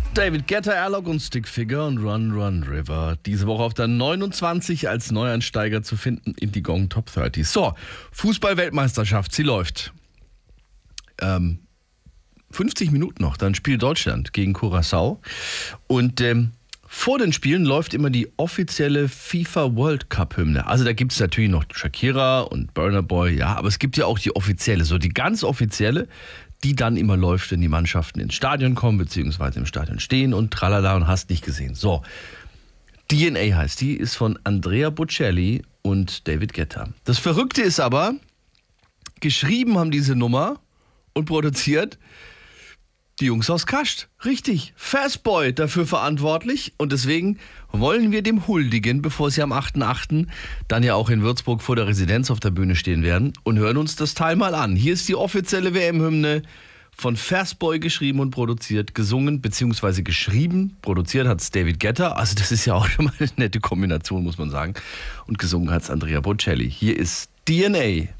David Guetta, Airlock und Stickfigure und Run Run River. Diese Woche auf der 29 als Neueinsteiger zu finden in die Gong Top 30. So, Fußball-Weltmeisterschaft, sie läuft. 50 Minuten noch, dann spielt Deutschland gegen Curaçao. Und vor den Spielen läuft immer die offizielle FIFA World Cup Hymne. Also da gibt es natürlich noch Shakira und Burna Boy, ja, aber es gibt ja auch die offizielle, so die ganz offizielle, die dann immer läuft, wenn die Mannschaften ins Stadion kommen, beziehungsweise im Stadion stehen und tralala und hast nicht gesehen. So, DNA heißt die, ist von Andrea Bocelli und David Guetta. Das Verrückte ist aber, geschrieben haben diese Nummer und produziert die Jungs aus Kascht. Richtig, Fastboy dafür verantwortlich und deswegen wollen wir dem huldigen, bevor sie am 8.8. dann ja auch in Würzburg vor der Residenz auf der Bühne stehen werden und hören uns das Teil mal an. Hier ist die offizielle WM-Hymne von Fastboy, geschrieben und produziert, gesungen bzw. geschrieben, produziert hat es David Guetta, also das ist ja auch schon mal eine nette Kombination, muss man sagen, und gesungen hat es Andrea Bocelli. Hier ist DNA.